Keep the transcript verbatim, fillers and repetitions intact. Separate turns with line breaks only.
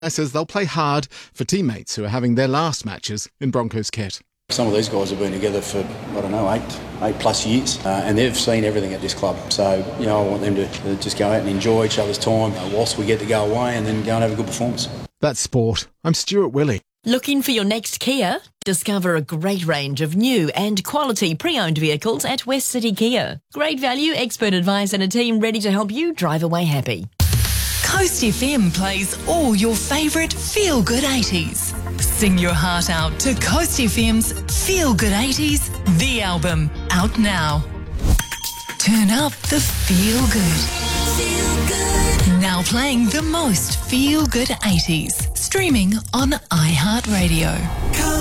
says they'll play hard for teammates who are having their last matches in Broncos kit.
Some of these guys have been together for, I don't know, eight, eight plus years, uh, and they've seen everything at this club. So, you know, I want them to, to just go out and enjoy each other's time uh, whilst we get to go away and then go and have a good performance.
That's sport. I'm Stuart Willey.
Looking for your next Kia? Discover a great range of new and quality pre-owned vehicles at West City Kia. Great value, expert advice and a team ready to help you drive away happy.
Coast F M plays all your favourite feel-good eighties. Sing your heart out to Coast F M's Feel Good eighties, the album, out now. Turn up the feel good. Feel good. Now playing the most feel good eighties. Streaming on iHeartRadio.